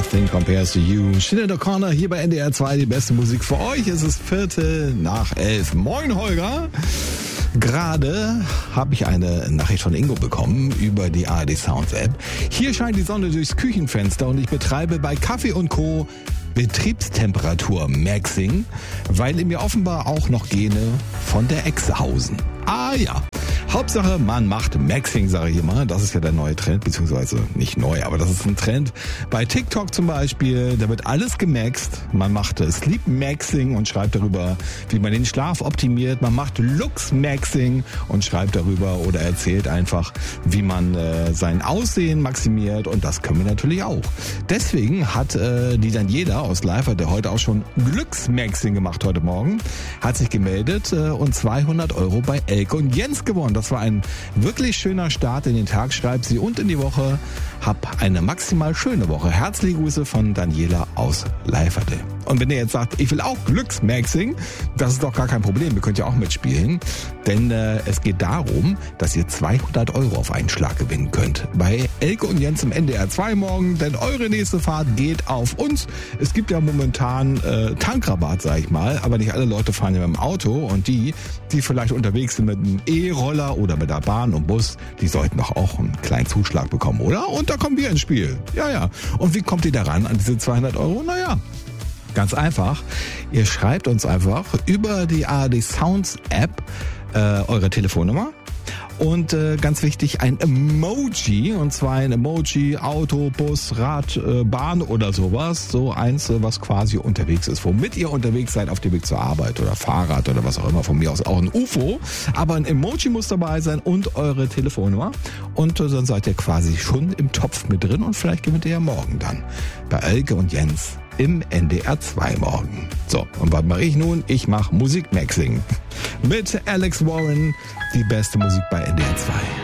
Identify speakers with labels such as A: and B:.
A: Nothing Compares to You. Sinead O'Connor hier bei NDR 2, die beste Musik für euch. Es ist 11:45. Moin Holger. Gerade habe ich eine Nachricht von Ingo bekommen über die ARD Sounds App. Hier scheint die Sonne durchs Küchenfenster und ich betreibe bei Kaffee & Co. Betriebstemperatur Maxing, weil in mir offenbar auch noch Gene von der Echse hausen. Ah ja. Hauptsache, man macht Maxing, sage ich immer. Das ist ja der neue Trend, beziehungsweise nicht neu, aber das ist ein Trend. Bei TikTok zum Beispiel, da wird alles gemaxt. Man macht Sleep Maxing und schreibt darüber, wie man den Schlaf optimiert. Man macht Looks Maxing und schreibt darüber oder erzählt einfach, wie man sein Aussehen maximiert. Und das können wir natürlich auch. Deswegen hat die Daniela aus Live, der heute auch schon Glücksmaxing gemacht heute Morgen, hat sich gemeldet und 200 € bei Elke und Jens gewonnen. Das war ein wirklich schöner Start in den Tag, schreibt sie, und in die Woche. Hab eine maximal schöne Woche. Herzliche Grüße von Daniela aus Leiferte. Und wenn ihr jetzt sagt, ich will auch Glücksmaxing, das ist doch gar kein Problem. Ihr könnt ja auch mitspielen. Denn es geht darum, dass ihr 200 € auf einen Schlag gewinnen könnt. Bei Elke und Jens im NDR 2 morgen. Denn eure nächste Fahrt geht auf uns. Es gibt ja momentan Tankrabatt, sag ich mal. Aber nicht alle Leute fahren ja mit dem Auto. Und die vielleicht unterwegs sind mit einem E-Roller oder mit der Bahn und Bus, die sollten doch auch einen kleinen Zuschlag bekommen, oder? Und da kommen wir ins Spiel. Ja. Und wie kommt ihr daran an diese 200 €? Naja, ganz einfach. Ihr schreibt uns einfach über die ARD Sounds App eure Telefonnummer. Und ganz wichtig, ein Emoji, und zwar ein Emoji, Auto, Bus, Rad, Bahn oder sowas. So eins, was quasi unterwegs ist. Womit ihr unterwegs seid auf dem Weg zur Arbeit oder Fahrrad oder was auch immer. Von mir aus auch ein UFO. Aber ein Emoji muss dabei sein und eure Telefonnummer. Und dann seid ihr quasi schon im Topf mit drin und vielleicht gewinnt ihr ja morgen dann bei Elke und Jens im NDR 2 morgen. So, und was mache ich nun? Ich mache Musikmaxing mit Alex Warren, die beste Musik bei NDR 2.